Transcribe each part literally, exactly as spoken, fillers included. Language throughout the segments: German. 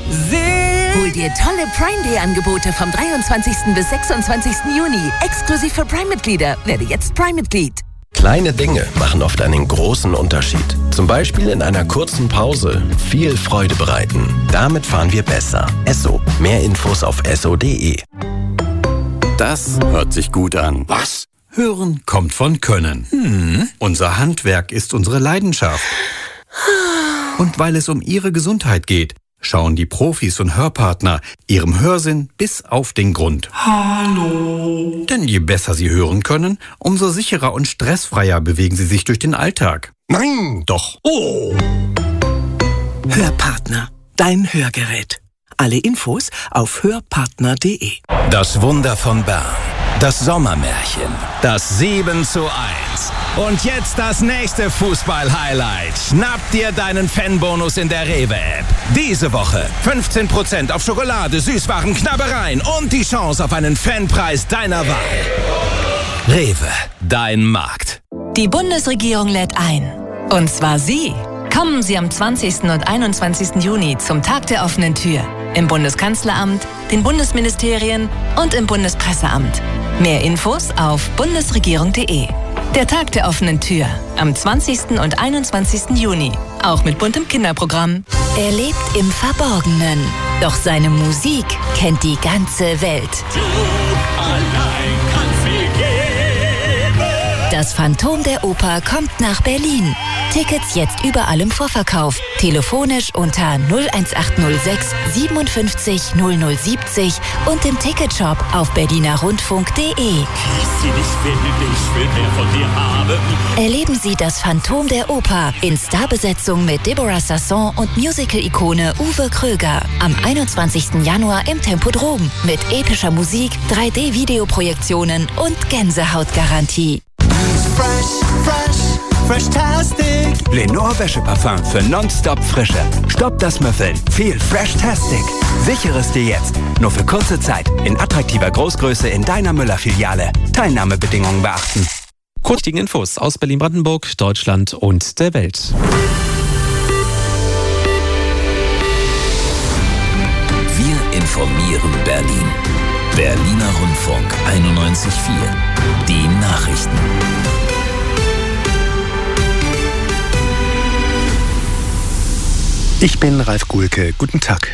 Hol dir tolle Prime Day Angebote vom dreiundzwanzigsten bis sechsundzwanzigsten Juni. Exklusiv für Prime-Mitglieder. Werde jetzt Prime-Mitglied. Kleine Dinge machen oft einen großen Unterschied. Zum Beispiel in einer kurzen Pause viel Freude bereiten. Damit fahren wir besser. Esso. Mehr Infos auf esso punkt de. Das hört sich gut an. Was? Hören kommt von Können. Hm. Unser Handwerk ist unsere Leidenschaft. Und weil es um Ihre Gesundheit geht, schauen die Profis und Hörpartner Ihrem Hörsinn bis auf den Grund. Hallo. Denn je besser Sie hören können, umso sicherer und stressfreier bewegen Sie sich durch den Alltag. Nein. Doch. Oh. Hörpartner. Dein Hörgerät. Alle Infos auf hörpartner punkt de. Das Wunder von Bern. Das Sommermärchen. Das sieben zu eins. Und jetzt das nächste Fußball-Highlight. Schnapp dir deinen Fanbonus in der Rewe-App. Diese Woche fünfzehn Prozent auf Schokolade, Süßwaren, Knabbereien und die Chance auf einen Fanpreis deiner Wahl. Rewe, dein Markt. Die Bundesregierung lädt ein. Und zwar Sie. Kommen Sie am zwanzigsten und einundzwanzigsten Juni zum Tag der offenen Tür. Im Bundeskanzleramt, den Bundesministerien und im Bundespresseamt. Mehr Infos auf bundesregierung punkt de. Der Tag der offenen Tür am zwanzigsten und einundzwanzigsten Juni. Auch mit buntem Kinderprogramm. Er lebt im Verborgenen. Doch seine Musik kennt die ganze Welt. Du allein kannst sie geben. Das Phantom der Oper kommt nach Berlin. Tickets jetzt überall im Vorverkauf. Telefonisch unter null eins acht null sechs siebenundfünfzig null null siebzig und im Ticketshop auf berliner rundfunk punkt de. Ich sie nicht will, ich will mehr von dir haben. Erleben Sie das Phantom der Oper in Starbesetzung mit Deborah Sasson und Musical-Ikone Uwe Kröger. Am einundzwanzigsten Januar im Tempodrom mit epischer Musik, drei D Videoprojektionen und Gänsehautgarantie. Fresh, fresh, fresh-tastic. Lenore Wäscheparfum für nonstop Frische. Stopp das Müffeln. Viel Fresh-tastic. Sichere es dir jetzt. Nur für kurze Zeit. In attraktiver Großgröße in deiner Müller-Filiale. Teilnahmebedingungen beachten. Kurze Infos aus Berlin-Brandenburg, Deutschland und der Welt. Wir informieren Berlin. Berliner Rundfunk einundneunzig Komma vier. Die Nachrichten. Ich bin Ralf Gulke. Guten Tag.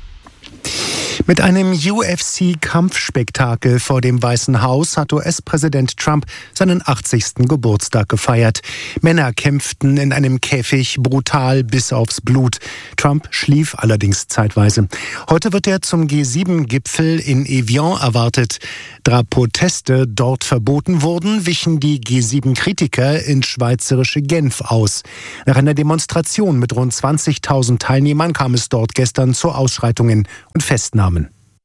Mit einem U F C-Kampfspektakel vor dem Weißen Haus hat U S-Präsident Trump seinen achtzigsten Geburtstag gefeiert. Männer kämpften in einem Käfig brutal bis aufs Blut. Trump schlief allerdings zeitweise. Heute wird er zum G sieben Gipfel in Evian erwartet. Da Proteste dort verboten wurden, wichen die G sieben Kritiker ins schweizerische Genf aus. Nach einer Demonstration mit rund zwanzigtausend Teilnehmern kam es dort gestern zu Ausschreitungen und Festnahmen.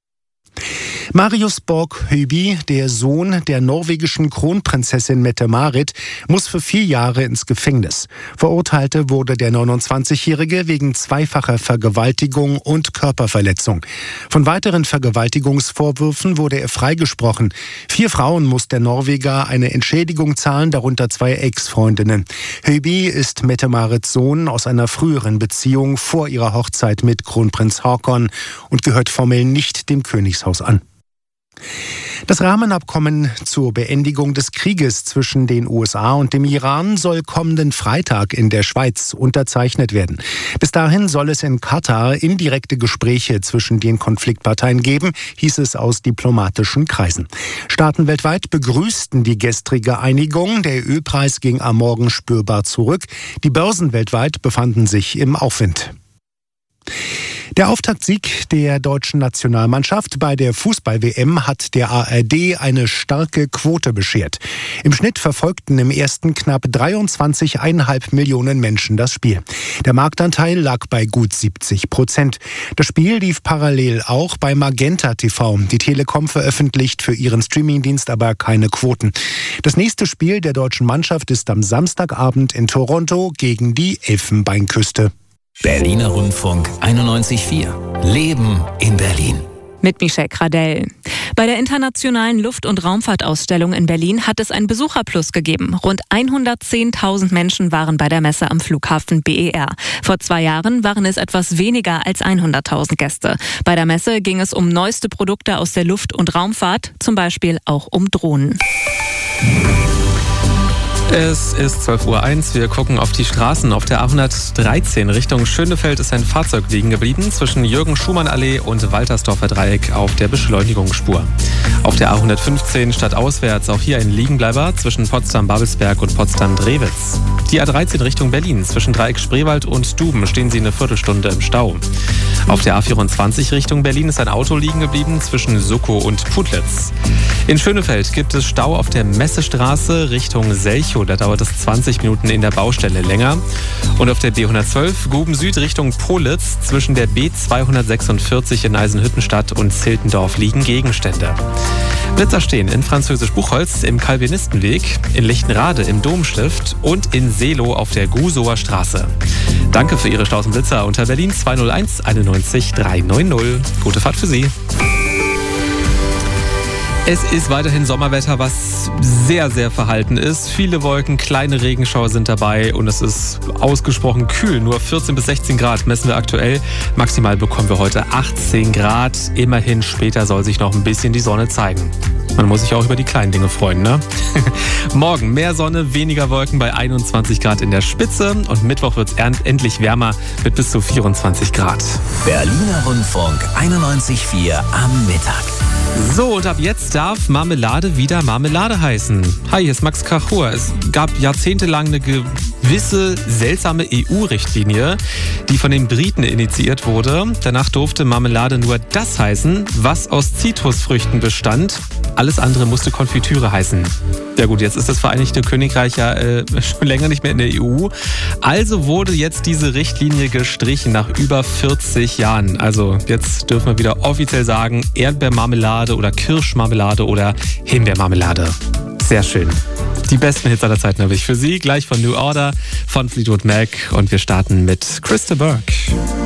Marius Borg-Høiby, der Sohn der norwegischen Kronprinzessin Mette-Marit, muss für vier Jahre ins Gefängnis. Verurteilt wurde der neunundzwanzigjährige wegen zweifacher Vergewaltigung und Körperverletzung. Von weiteren Vergewaltigungsvorwürfen wurde er freigesprochen. Vier Frauen muss der Norweger eine Entschädigung zahlen, darunter zwei Ex-Freundinnen. Høiby ist Mette-Marits Sohn aus einer früheren Beziehung vor ihrer Hochzeit mit Kronprinz Haakon und gehört formell nicht dem Königshaus an. Das Rahmenabkommen zur Beendigung des Krieges zwischen den U S A und dem Iran soll kommenden Freitag in der Schweiz unterzeichnet werden. Bis dahin soll es in Katar indirekte Gespräche zwischen den Konfliktparteien geben, hieß es aus diplomatischen Kreisen. Staaten weltweit begrüßten die gestrige Einigung. Der Ölpreis ging am Morgen spürbar zurück. Die Börsen weltweit befanden sich im Aufwind. Der Auftaktsieg der deutschen Nationalmannschaft bei der Fußball-W M hat der A R D eine starke Quote beschert. Im Schnitt verfolgten im ersten knapp dreiundzwanzig Komma fünf Millionen Menschen das Spiel. Der Marktanteil lag bei gut siebzig Prozent. Das Spiel lief parallel auch bei Magenta T V. Die Telekom veröffentlicht für ihren Streamingdienst aber keine Quoten. Das nächste Spiel der deutschen Mannschaft ist am Samstagabend in Toronto gegen die Elfenbeinküste. Berliner Rundfunk einundneunzig Komma vier. Leben in Berlin. Mit Michelle Gradell. Bei der Internationalen Luft- und Raumfahrtausstellung in Berlin hat es ein Besucherplus gegeben. Rund hundertzehntausend Menschen waren bei der Messe am Flughafen B E R. Vor zwei Jahren waren es etwas weniger als hunderttausend Gäste. Bei der Messe ging es um neueste Produkte aus der Luft- und Raumfahrt, zum Beispiel auch um Drohnen. Es ist zwölf Uhr eins. Wir gucken auf die Straßen. Auf der A hundertdreizehn Richtung Schönefeld ist ein Fahrzeug liegen geblieben zwischen Jürgen-Schumann-Allee und Waltersdorfer Dreieck auf der Beschleunigungsspur. Auf der A hundertfünfzehn stadtauswärts auch hier ein Liegenbleiber zwischen Potsdam-Babelsberg und Potsdam-Drewitz. Die A dreizehn Richtung Berlin zwischen Dreieck Spreewald und Duben stehen Sie eine Viertelstunde im Stau. Auf der A vierundzwanzig Richtung Berlin ist ein Auto liegen geblieben zwischen Suckow und Putlitz. In Schönefeld gibt es Stau auf der Messestraße Richtung Selchow. Da dauert es zwanzig Minuten in der Baustelle länger. Und auf der B hundertzwölf Guben Süd Richtung Politz zwischen der B zweihundertsechsundvierzig in Eisenhüttenstadt und Ziltendorf liegen Gegenstände. Blitzer stehen in Französisch Buchholz im Calvinistenweg, in Lichtenrade im Domstift und in Seelow auf der Gusower Straße. Danke für Ihre Staus und Blitzer unter Berlin zwei null eins einundneunzig dreihundertneunzig. Gute Fahrt für Sie. Es ist weiterhin Sommerwetter, was sehr, sehr verhalten ist. Viele Wolken, kleine Regenschauer sind dabei und es ist ausgesprochen kühl. Nur vierzehn bis sechzehn Grad messen wir aktuell. Maximal bekommen wir heute achtzehn Grad. Immerhin später soll sich noch ein bisschen die Sonne zeigen. Man muss sich auch über die kleinen Dinge freuen, ne? Morgen mehr Sonne, weniger Wolken bei einundzwanzig Grad in der Spitze. Und Mittwoch wird es endlich wärmer mit bis zu vierundzwanzig Grad. Berliner Rundfunk einundneunzig Komma vier am Mittag. So, und ab jetzt darf Marmelade wieder Marmelade heißen. Hi, hier ist Max Kachur. Es gab jahrzehntelang eine gewisse seltsame E U-Richtlinie, die von den Briten initiiert wurde. Danach durfte Marmelade nur das heißen, was aus Zitrusfrüchten bestand. Alles andere musste Konfitüre heißen. Ja gut, jetzt ist das Vereinigte Königreich ja äh, schon länger nicht mehr in der E U. Also wurde jetzt diese Richtlinie gestrichen nach über vierzig Jahren. Also jetzt dürfen wir wieder offiziell sagen, Erdbeermarmelade oder Kirschmarmelade oder Himbeermarmelade. Sehr schön. Die besten Hits aller Zeiten habe ich für Sie. Gleich von New Order, von Fleetwood Mac. Und wir starten mit Krista Burke.